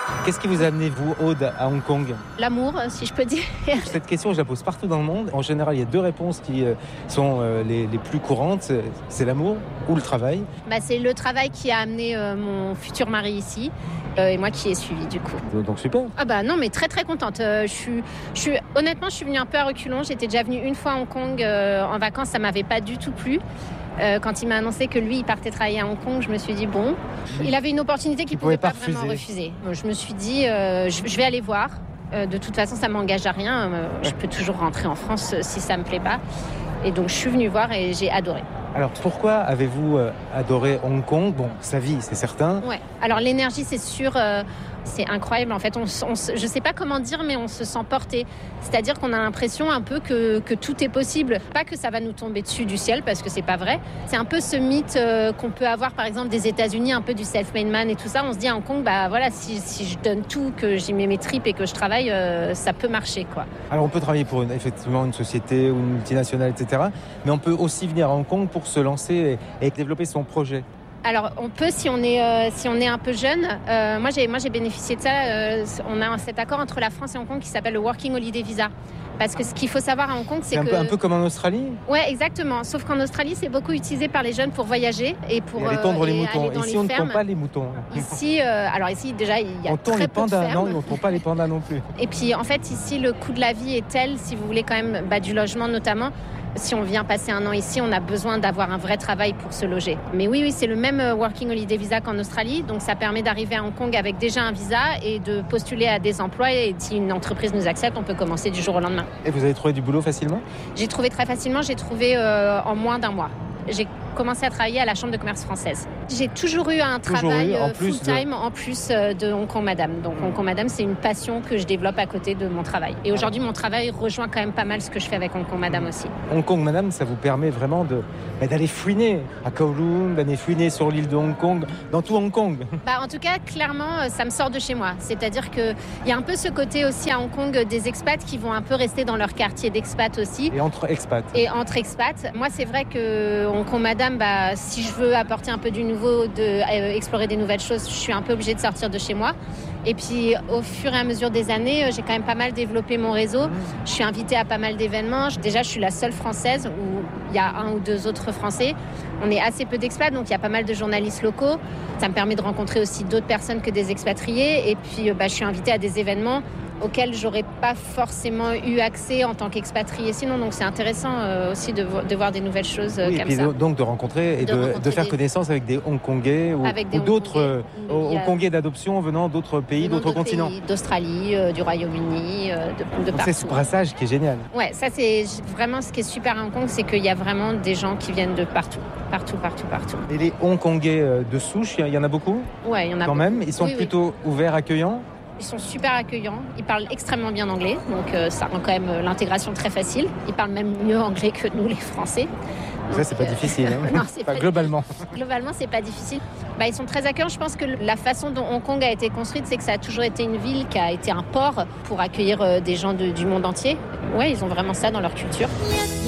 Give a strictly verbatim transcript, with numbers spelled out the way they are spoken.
Qu'est-ce qui vous a amené, vous, Aude, à Hong Kong ? L'amour, si je peux dire. Cette question, je la pose partout dans le monde. En général, il y a deux réponses qui euh, sont euh, les, les plus courantes. C'est l'amour ou le travail. Bah, c'est le travail qui a amené euh, mon futur mari ici euh, et moi qui ai suivi du coup. Donc super. Ah bah non, mais très très contente. Euh, je suis, je suis, honnêtement, je suis venue un peu à reculons. J'étais déjà venue une fois à Hong Kong euh, en vacances, ça m'avait pas du tout plu. Euh, quand il m'a annoncé que lui, il partait travailler à Hong Kong, je me suis dit bon, il avait une opportunité qu'il ne pouvait pas, pas vraiment refuser. Je me suis dit, euh, je, je vais aller voir. Euh, de toute façon, ça m'engage à rien. Euh, je peux toujours rentrer en France euh, si ça me plaît pas. Et donc, je suis venue voir et j'ai adoré. Alors, pourquoi avez-vous euh, adoré Hong Kong ? Bon, sa vie, c'est certain. Ouais. Alors, l'énergie, c'est sûr, euh, c'est incroyable. En fait, on, on, je ne sais pas comment dire, mais on se sent porté. C'est-à-dire qu'on a l'impression un peu que, que tout est possible. Pas que ça va nous tomber dessus du ciel, parce que c'est pas vrai. C'est un peu ce mythe euh, qu'on peut avoir, par exemple, des États-Unis, un peu du self-made man et tout ça. On se dit à Hong Kong, bah voilà, si, si je donne tout, que j'y mets mes tripes et que je travaille, euh, ça peut marcher, quoi. Alors, on peut travailler pour une, effectivement une société ou une multinationale, et cetera. Mais on peut aussi venir à Hong Kong pour se lancer et, et développer son projet. Alors, on peut si on est, euh, si on est un peu jeune. Euh, moi, j'ai, moi, j'ai bénéficié de ça. Euh, on a cet accord entre la France et Hong Kong qui s'appelle le Working Holiday Visa. Parce que ce qu'il faut savoir à Hong Kong, c'est, c'est un que... peu, un peu comme en Australie ? Ouais, exactement. Sauf qu'en Australie, c'est beaucoup utilisé par les jeunes pour voyager et pour et aller tondre euh, les et moutons. aller dans ici, les on fermes. ne tond pas les moutons. Ici, euh, alors ici, déjà, il y a on tond très les peu pandas, de fermes. non, on ne tond pas les pandas non plus. Et puis, en fait, ici, le coût de la vie est tel, si vous voulez quand même bah, du logement notamment. Si on vient passer un an ici, on a besoin d'avoir un vrai travail pour se loger. Mais oui, oui, c'est le même Working Holiday Visa qu'en Australie. Donc, ça permet d'arriver à Hong Kong avec déjà un visa et de postuler à des emplois. Et si une entreprise nous accepte, on peut commencer du jour au lendemain. Et vous avez trouvé du boulot facilement ? J'ai trouvé très facilement. J'ai trouvé euh, en moins d'un mois. J'ai commencé à travailler à la Chambre de commerce française. J'ai toujours eu un toujours travail eu, en full-time de... en plus de Hong Kong Madame. Donc Hong Kong Madame, c'est une passion que je développe à côté de mon travail. Et aujourd'hui, mon travail rejoint quand même pas mal ce que je fais avec Hong Kong Madame aussi. Hong Kong Madame, ça vous permet vraiment de, d'aller fouiner à Kowloon, d'aller fouiner sur l'île de Hong Kong, dans tout Hong Kong. Bah, en tout cas, clairement, ça me sort de chez moi. C'est-à-dire qu'il y a un peu ce côté aussi à Hong Kong des expats qui vont un peu rester dans leur quartier d'expat aussi. Et entre expats. Et entre expats. Moi, c'est vrai que Hong Kong Madame, bah, si je veux apporter un peu du nouveau, de, euh, explorer des nouvelles choses, je suis un peu obligée de sortir de chez moi. Et puis, au fur et à mesure des années, j'ai quand même pas mal développé mon réseau. Je suis invitée à pas mal d'événements. Déjà, je suis la seule Française où il y a un ou deux autres Français. On est assez peu d'expats, donc il y a pas mal de journalistes locaux. Ça me permet de rencontrer aussi d'autres personnes que des expatriés. Et puis, bah, je suis invitée à des événements auxquels j'aurais pas forcément eu accès en tant qu'expatrié sinon, donc c'est intéressant euh, aussi de, vo- de voir des nouvelles choses euh, oui, comme et puis ça. Donc de rencontrer et de, de, rencontrer de faire des... connaissance avec des Hongkongais ou, des ou d'autres euh, a... Hongkongais d'adoption venant d'autres pays, venant d'autres, d'autres continents. Pays, d'Australie, euh, du Royaume-Uni, euh, de, de partout. C'est ce brassage qui est génial. Ouais, ça c'est vraiment ce qui est super à Hong Kong, c'est qu'il y a vraiment des gens qui viennent de partout, partout, partout, partout. Et les Hongkongais de souche, il y en a beaucoup ? Ouais, il y en a quand beaucoup. même. Ils sont oui, plutôt oui. ouverts, accueillants. Ils sont super accueillants, ils parlent extrêmement bien anglais, donc euh, ça rend quand même euh, l'intégration très facile. Ils parlent même mieux anglais que nous les Français. Ça, c'est pas euh... difficile. Hein. non, c'est enfin, pas globalement. Difficile. Globalement, c'est pas difficile. Bah, ils sont très accueillants. Je pense que la façon dont Hong Kong a été construite, c'est que ça a toujours été une ville qui a été un port pour accueillir euh, des gens de, du monde entier. Ouais, ils ont vraiment ça dans leur culture.